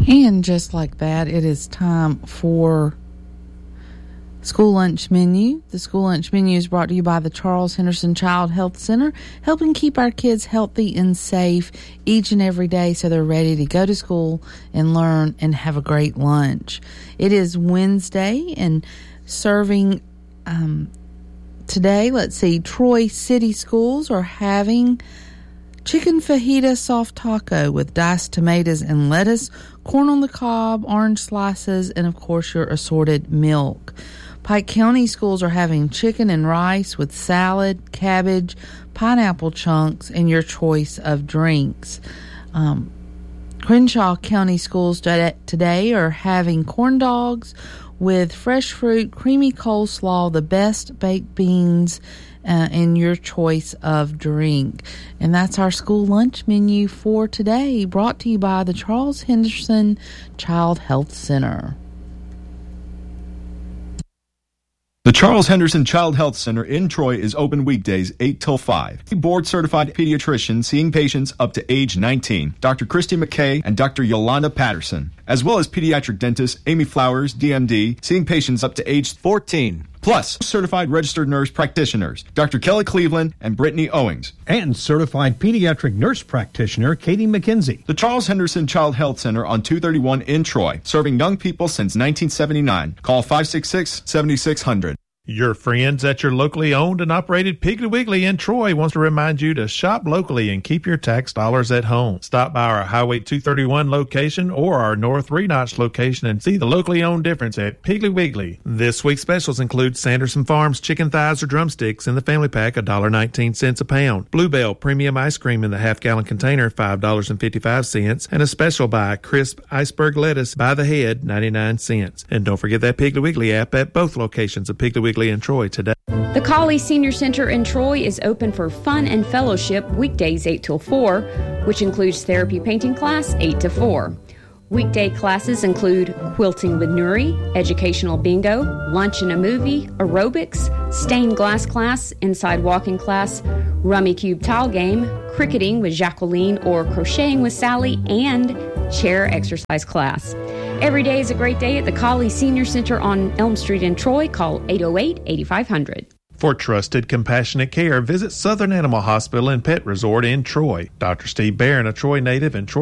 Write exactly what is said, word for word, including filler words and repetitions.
And just like that, it is time for School Lunch Menu. The School Lunch Menu is brought to you by the Charles Henderson Child Health Center, helping keep our kids healthy and safe each and every day so they're ready to go to school and learn and have a great lunch. It is Wednesday, and serving um, today, let's see, Troy City Schools are having chicken fajita soft taco with diced tomatoes and lettuce, corn on the cob, orange slices, and of course your assorted milk. Pike County Schools are having chicken and rice with salad, cabbage, pineapple chunks, and your choice of drinks. Um, Crenshaw County Schools today are having corn dogs with fresh fruit, creamy coleslaw, the best baked beans, uh, and your choice of drink. And that's our school lunch menu for today, brought to you by the Charles Henderson Child Health Center. The Charles Henderson Child Health Center in Troy is open weekdays eight till five. Board-certified pediatrician seeing patients up to age nineteen, Doctor Christy McKay and Doctor Yolanda Patterson, as well as pediatric dentist Amy Flowers, D M D, seeing patients up to age fourteen. Plus, certified registered nurse practitioners, Doctor Kelly Cleveland and Brittany Owings. And certified pediatric nurse practitioner, Katie McKenzie. The Charles Henderson Child Health Center on two thirty-one in Troy, serving young people since nineteen seventy-nine. Call five six six, seven six zero zero. Your friends at your locally owned and operated Piggly Wiggly in Troy wants to remind you to shop locally and keep your tax dollars at home. Stop by our Highway two thirty-one location or our North Three Notch location and see the locally owned difference at Piggly Wiggly. This week's specials include Sanderson Farms chicken thighs or drumsticks in the family pack, one dollar and nineteen cents a pound. Bluebell premium ice cream in the half-gallon container, five dollars and fifty-five cents. And a special buy, crisp iceberg lettuce by the head, ninety-nine cents. And don't forget that Piggly Wiggly app at both locations of Piggly Wiggly in Troy today. The Colley Senior Center in Troy is open for fun and fellowship weekdays eight till four, which includes therapy painting class eight to four. Weekday classes include quilting with Nuri, educational bingo, lunch and a movie, aerobics, stained glass class, inside walking class, rummy cube tile game, cricketing with Jacqueline or crocheting with Sally, and chair exercise class. Every day is a great day at the Colley Senior Center on Elm Street in Troy. Call eight oh eight, eight five hundred. For trusted, compassionate care, visit Southern Animal Hospital and Pet Resort in Troy. Doctor Steve Barron, a Troy native and Troy